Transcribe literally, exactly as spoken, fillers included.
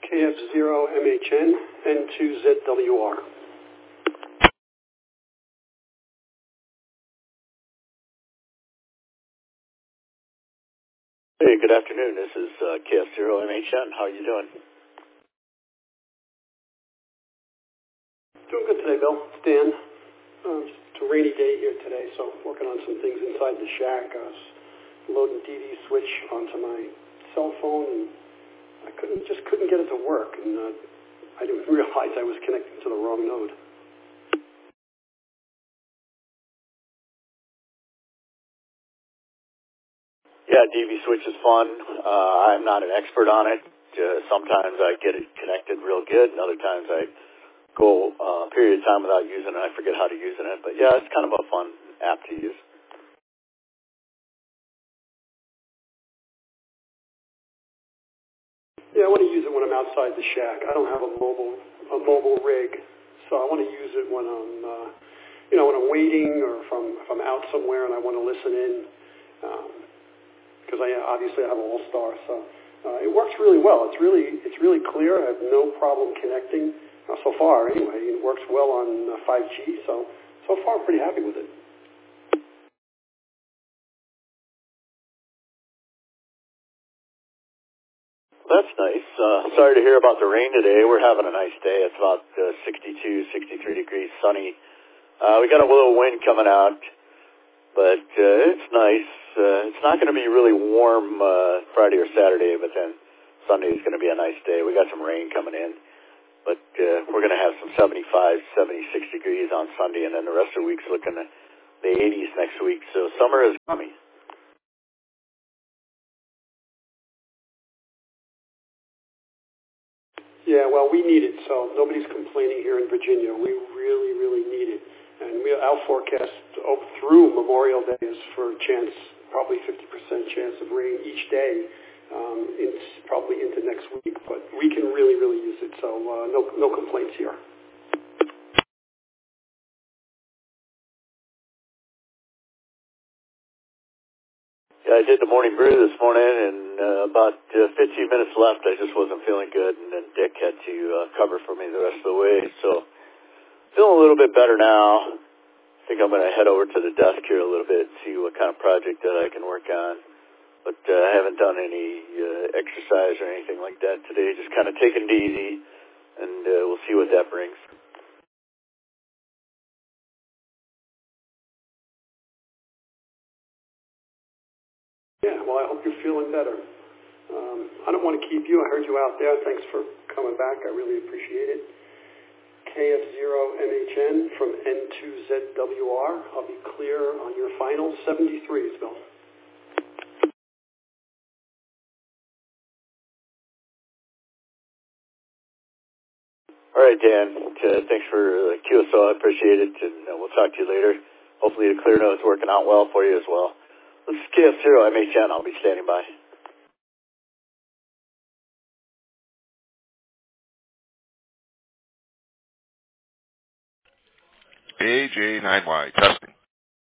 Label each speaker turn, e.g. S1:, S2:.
S1: K F zero M H N, N two Z W R.
S2: Hey, good afternoon. This is uh, K F zero M H N. How are you doing?
S1: Doing good today, Bill. It's Dan. Uh, it's a rainy day here today, so I'm working on some things inside the shack. I was loading D V switch onto my cell phone, and I couldn't just couldn't get it to work, and uh, I didn't realize I was connecting to the wrong node.
S2: Yeah, D V switch is fun. Uh, I'm not an expert on it. Uh, sometimes I get it connected real good, and other times I go uh, a period of time without using it. I forget how to use it. But yeah, it's kind of a fun app to use.
S1: Yeah, I want to use it when I'm outside the shack. I don't have a mobile a mobile rig, so I want to use it when I'm uh, you know when I'm waiting or if I'm if I'm out somewhere and I want to listen in. Um, because I obviously I have an All-Star, so uh, it works really well. It's really it's really clear. I have no problem connecting uh, so far. Anyway, it works well on uh, five G, so so far I'm pretty happy with it.
S2: That's nice. Uh, sorry to hear about the rain today. We're having a nice day. It's about uh, sixty-two, sixty-three degrees, sunny. Uh, we got a little wind coming out, but uh, it's nice. Uh, it's not going to be really warm uh, Friday or Saturday, but then Sunday is going to be a nice day. We got some rain coming in, but uh, we're going to have some seventy-five, seventy-six degrees on Sunday, and then the rest of the week's looking at the eighties next week. So summer is coming.
S1: Yeah, well, we need it, so nobody's complaining here in Virginia. We really, really need it. And we, our forecast up through Memorial Day is for a chance, probably fifty percent chance of rain each day. Um, it's probably into next week, but we can really, really use it, so uh, no, no complaints here.
S2: Yeah, I did the morning brew this morning, and uh, about uh, fifteen minutes left. I just wasn't feeling good, and then Dick had to uh, cover for me the rest of the way. So feeling a little bit better now. I think I'm going to head over to the desk here a little bit and see what kind of project that I can work on. But uh, I haven't done any uh, exercise or anything like that today. Just kind of taking it easy, and uh, we'll see what that brings.
S1: Yeah, well, I hope you're feeling better. Um, I don't want to keep you. I heard you out there. Thanks for coming back. I really appreciate it. K F zero M H N from N two Z W R. I'll be clear on your final seventy-threes, Bill.
S2: All right, Dan. Uh, thanks for uh, Q S O. I appreciate it, and uh, we'll talk to you later. Hopefully the clear note's working out well for you as well. This is K F zero M H N. I'll be standing by.
S3: A J nine Y, testing.